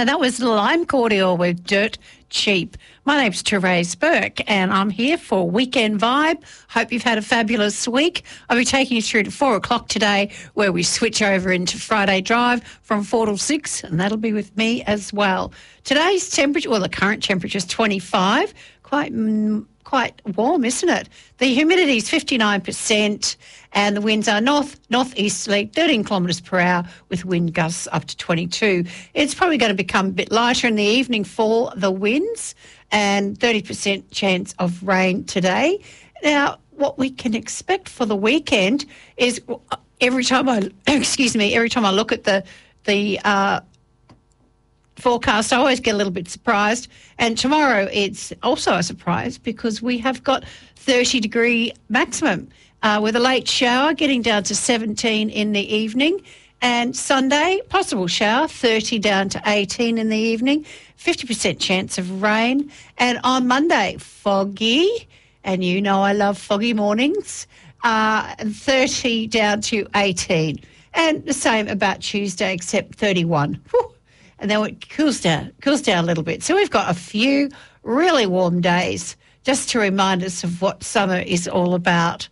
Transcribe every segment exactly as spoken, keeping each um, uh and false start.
And that was Lime Cordial with Dirt Cheap. My name's Therese Burke and I'm here for Weekend Vibe. Hope you've had a fabulous week. I'll be taking you through to four o'clock today where we switch over into Friday Drive from four till six, and that'll be with me as well. Today's temperature, well, the current temperature is twenty-five, quite mm, quite warm, isn't it? The humidity is fifty-nine percent and the winds are north, northeasterly, thirteen kilometres per hour with wind gusts up to twenty-two. It's probably going to become a bit lighter in the evening for the winds and thirty percent chance of rain today. Now, what we can expect for the weekend is every time I, excuse me, every time I look at the, the, uh, forecast, I always get a little bit surprised. And tomorrow it's also a surprise because we have got thirty degree maximum uh, with a late shower getting down to seventeen in the evening. And Sunday, possible shower, thirty down to eighteen in the evening, fifty percent chance of rain. And on Monday, foggy, and you know I love foggy mornings, uh, thirty down to eighteen. And the same about Tuesday except thirty-one. Whew. And then it cools down, cools down a little bit. So we've got a few really warm days just to remind us of what summer is all about.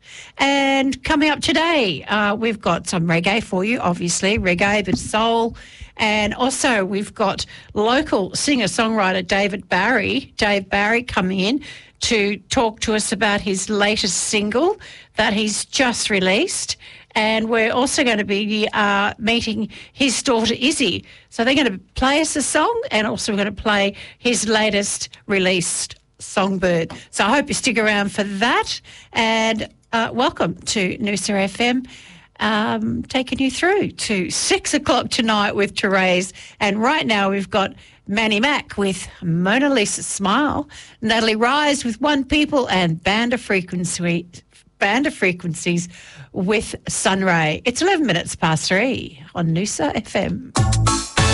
And coming up today, uh, we've got some reggae for you, obviously, reggae, but soul. And also we've got local singer-songwriter David Barry, Dave Barry, coming in to talk to us about his latest single that he's just released. And we're also going to be uh, meeting his daughter Izzy. So they're going to play us a song and also we're going to play his latest released Songbird. So I hope you stick around for that. And uh, welcome to Noosa F M, um, taking you through to six o'clock tonight with Therese. And right now we've got Manny Mac with Mona Lisa Smile, Natalie Rise with One People, and Band of Frequency, Band of Frequencies with Sunray. It's eleven minutes past three on Noosa F M.